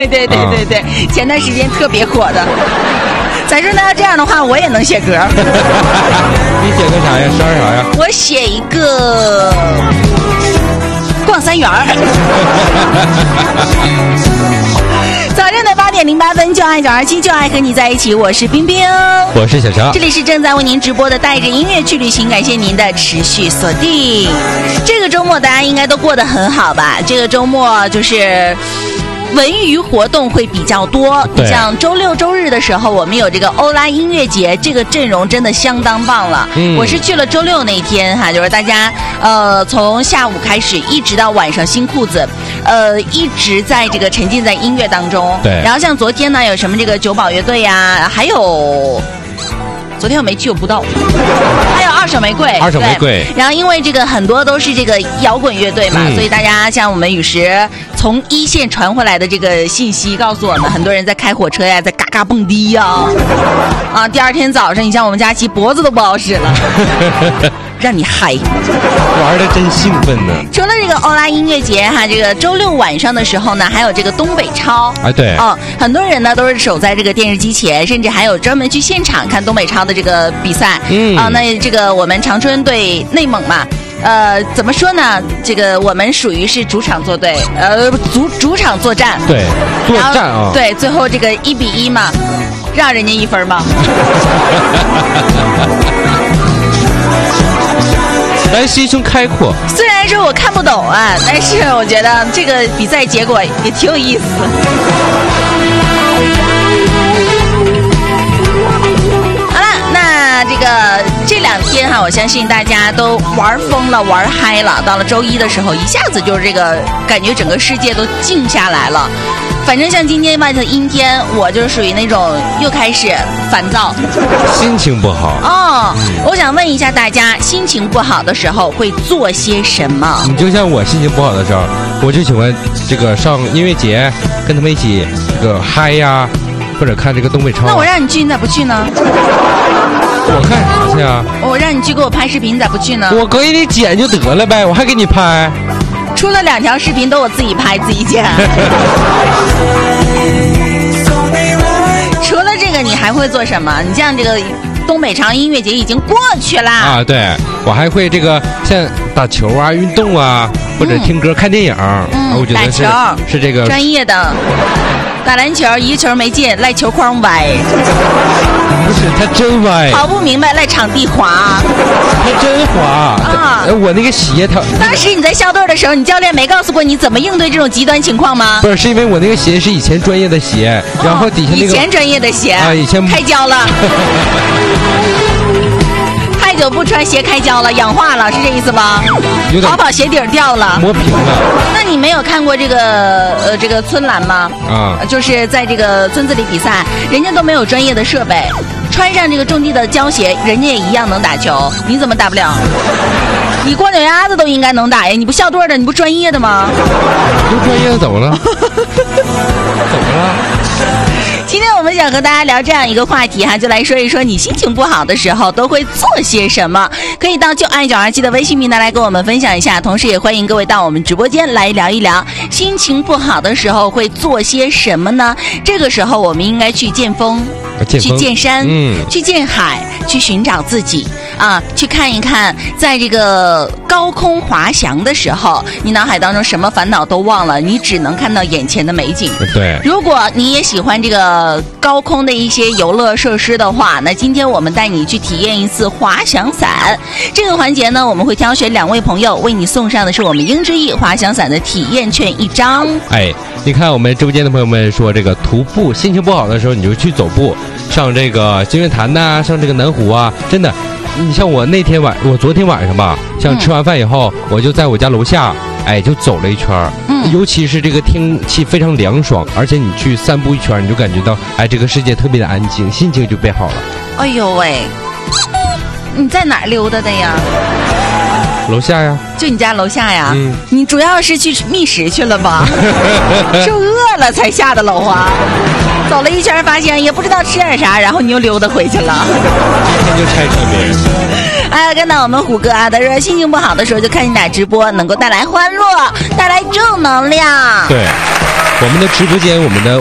对，前段时间特别火的。咱说呢，这样的话我也能写歌。 你写个啥呀？12啥呀？ 我写一个逛三元儿。早上的8点08分，就爱927，就爱和你在一起。我是冰冰， 我是小乔， 这里是正在为您直播的带着音乐去旅行，感谢您的持续锁定。这个周末大家应该都过得很好吧？这个周末就是文娱活动会比较多，像周六周日的时候，我们有这个欧拉音乐节，这个阵容真的相当棒了。我是去了周六那天哈，就是大家从下午开始一直到晚上新裤子，一直在这个沉浸在音乐当中。 对。 然后像昨天呢，有什么这个九宝乐队呀，还有。昨天我没去，我不知道。还有二手玫瑰，然后因为这个很多都是这个摇滚乐队嘛，所以大家像我们雨石从一线传回来的这个信息告诉我们，很多人在开火车呀，在嘎嘎蹦迪呀，啊，第二天早上你像我们佳琪脖子都不好使了。让你嗨， 玩的真兴奋呢。 除了这个欧拉音乐节哈，这个周六晚上的时候呢，还有这个东北超。 对。 很多人呢都是守在这个电视机前，甚至还有专门去现场看东北超的这个比赛。那这个我们长春对内蒙嘛，怎么说呢？这个我们属于是主场作对，主场作战。 对，作战啊。 对，最后这个1-1嘛，让人家1分嘛。 咱心胸开阔， 虽然说我看不懂啊，但是我觉得这个比赛结果也挺有意思。好了，那这2天哈，我相信大家都玩疯了，玩嗨了。到了周一的时候，一下子就是这个感觉，整个世界都静下来了。反正像今天外头阴天，我就属于那种又开始烦躁， 心情不好。 我想问一下大家，心情不好的时候会做些什么？ 你就像我心情不好的时候，我就喜欢这个上音乐节，跟他们一起这个嗨呀，或者看这个东北超。 那我让你去，你咋不去呢？ 我看啥去啊？ 我让你去给我拍视频，你咋不去呢？ 我给你剪就得了呗，我还给你拍。 出了2条视频都我自己拍自己剪。除了这个你还会做什么？你像这个东北长音乐节已经过去啦啊，对，我还会这个像打球啊、运动啊，或者听歌、看电影。我觉得是这个专业的。打篮球一个球没进，赖球框歪。 不是，他真歪。 跑不明白，赖场地滑。 他真滑啊！我那个鞋， 当时你在校队的时候，你教练没告诉过你怎么应对这种极端情况吗？ 不是，是因为我那个鞋是以前专业的鞋，然后底下那个以前专业的鞋啊，以前开胶了。太久不穿鞋开胶了，氧化了，是这意思吗？跑鞋底掉了， 磨平了。 那你没有看过这个村篮吗？就是在这个村子里比赛，人家都没有专业的设备，穿上这个种地的胶鞋，人家也一样能打球，你怎么打不了？你光脚丫子都应该能打呀！你不校队的，你不专业的吗？ 不专业的怎么了？怎么了？ 今天我们想和大家聊这样一个话题哈，就来说一说你心情不好的时候都会做些什么。可以到就爱927的微信平台来跟我们分享一下，同时也欢迎各位到我们直播间来聊一聊心情不好的时候会做些什么呢？这个时候我们应该去见风，去见山，去见海，去寻找自己啊，去看一看，在这个高空滑翔的时候，你脑海当中什么烦恼都忘了，你只能看到眼前的美景。 对， 如果你也喜欢这个高空的一些游乐设施的话，那今天我们带你去体验一次滑翔伞。这个环节呢，我们会挑选2位朋友为你送上的是我们英之翼滑翔伞的体验券1张。 你看我们直播间的朋友们说，这个徒步心情不好的时候，你就去走步，上这个金月潭呐，上这个南湖啊，真的。你像我昨天晚上吧，像吃完饭以后，我就在我家楼下，就走了一圈。尤其是这个天气非常凉爽，而且你去散步一圈，你就感觉到，这个世界特别的安静，心情就变好了。 哎呦喂，你在哪儿溜达的呀？ 楼下呀。 就你家楼下呀？你主要是去觅食去了吧？是饿了才下的楼啊？走了一圈发现也不知道吃点啥，然后你又溜达回去了。 今天就拆穿别人。 看到我们虎哥啊，他说心情不好的时候就看你俩直播，能够带来欢乐，带来正能量。 对。 我们的直播间，我们的